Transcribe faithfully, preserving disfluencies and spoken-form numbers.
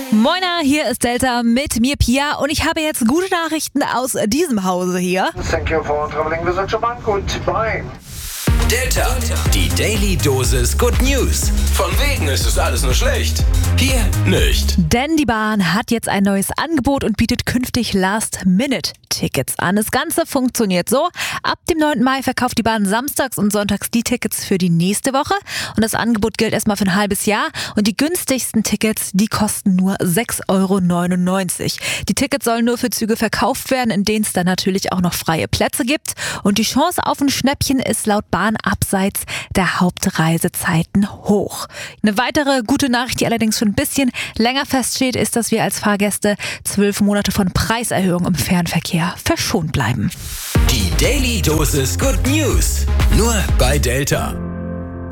Moina, hier ist Delta mit mir Pia und ich habe jetzt gute Nachrichten aus diesem Hause hier. Thank you for traveling with Deutsche Bank. Goodbye. Delta, die Daily Dosis Good News. Von wegen ist es alles nur schlecht. Hier nicht. Denn die Bahn hat jetzt ein neues Angebot und bietet künftig Last-Minute-Tickets an. Das Ganze funktioniert so: Ab dem neunten Mai verkauft die Bahn samstags und sonntags die Tickets für die nächste Woche. Und das Angebot gilt erstmal für ein halbes Jahr. Und die günstigsten Tickets, die kosten nur sechs Euro neunundneunzig. Die Tickets sollen nur für Züge verkauft werden, in denen es dann natürlich auch noch freie Plätze gibt. Und die Chance auf ein Schnäppchen ist laut Bahn abseits der Hauptreisezeiten hoch. Eine weitere gute Nachricht, die allerdings schon ein bisschen länger feststeht, ist, dass wir als Fahrgäste zwölf Monate von Preiserhöhungen im Fernverkehr verschont bleiben. Die Daily Dosis Good News. Nur bei Delta.